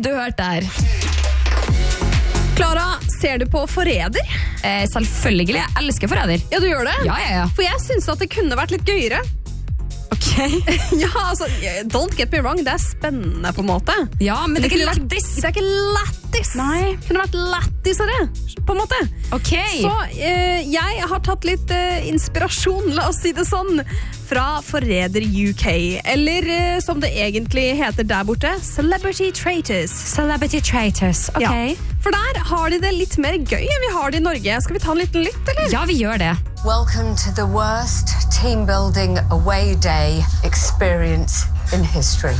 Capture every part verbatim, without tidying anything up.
du hørte der. Klara, ser du på Forræder? Eh, selvfølgelig, jeg elsker Forræder. Ja, du gjør det? Ja, ja, ja. For jeg synes at det kunne vært litt gøyere. Ok. Ja, altså, don't get me wrong, det er spennende på en måte. Ja, men det er ikke lættis. Det er ikke lættis. Nei. Det kunne vært lættisere, på en måte. Ok. Så eh, jeg har tatt litt eh, inspirasjon, la oss si det sånn, fra Forræder U K. Eller eh, som det egentlig heter der borte, Celebrity Traitors. Celebrity Traitors, ok. Ja. For der har de det litt mer gøy enn vi har det i Norge. Skal vi ta en liten lytt, eller? Ja, vi gjør det. Welcome to the worst team building away day experience in history.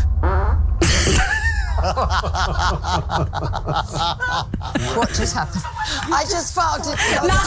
What just happened? I just farted. No.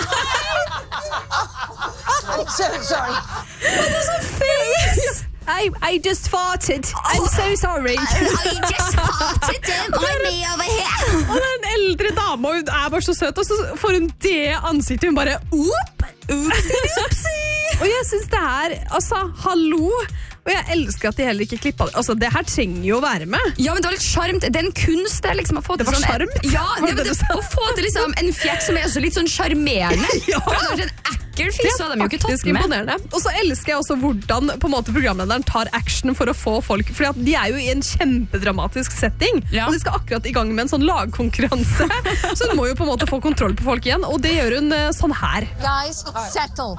I'm so sorry. What is a face? I, I just farted. I'm so sorry. I just farted. I'm me over here. Og den eldre dama, hun er bare så søt, og så får hun det ansiktet, hun bare, opp, upsi, upsi. Og jeg synes det her, altså, hallo. Og jeg elsker at de heller ikke klippet det. Altså, det her trenger jo å være med. Ja, men det var litt charmt. Det er en kunst det, liksom, å få til Det var sånn, charmt? Ja, Var det, det det, det du sa? å få til liksom, en fjert som er også litt sånn charmerende. Ja. For det hadde vært en ekkel fisk, så hadde de jo ikke tatt faktisk den med. imponerende. Og så elsker jeg også hvordan på en måte, programlederen tar action for å få folk, fordi at de er jo i en kjempedramatisk setting, Ja. og de skal akkurat i gang med en sånn lagkonkurranse, så hun må jo på en måte få kontroll på folk igjen, og det gjør hun eh, sånn her. Guys, settle.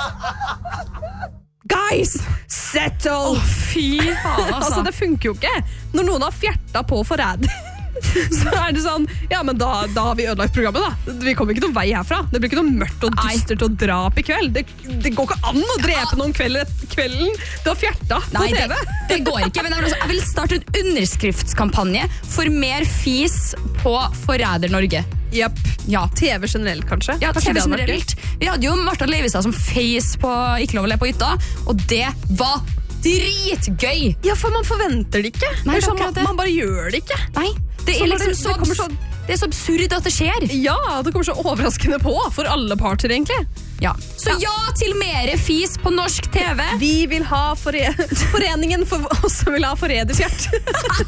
Guys, settle! Å, fy faen, altså. Altså, det funker jo ikke. Når noen har fjerta på Forræder, så er det sånn, ja, men da, da har vi ødelagt programmet, da. Vi kommer ikke noen vei herfra. Det blir ikke noe mørkt og dystert og drap i kveld. Det, det går ikke an å drepe noen kvelder kvelden. Du har fjerta på Nei, T V. det, det går ikke, men jeg vil, også, jeg vil starte en underskriftskampanje for mer fis på Forræder Norge. Jep. Ja. T V generelt, kanskje? Ja, Kanskje T V det hadde vært generelt. Vi hadde jo Martha Leivestad som face på Ikke lov å le på hytta, og det var dritgøy. gøy. Ja, for man forventer det ikke. Nei, det er sånn, det er akkurat man, det. man bare gjør det ikke. Nei, det Så er når liksom det- så, det kommer abs- så- det er så absurd at det skjer. Ja, det kommer så overraskende på for alle parter, egentlig. Ja. Så ja til mere fis på norsk T V. Vi vil ha fore Foreningen for oss som vil ha forræderfjert.